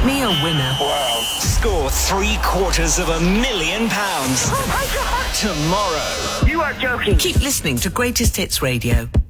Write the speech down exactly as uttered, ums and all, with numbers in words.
me a winner. Wow. Score three quarters of a million pounds. Oh, my God. Tomorrow. You are joking. Keep listening to Greatest Hits Radio.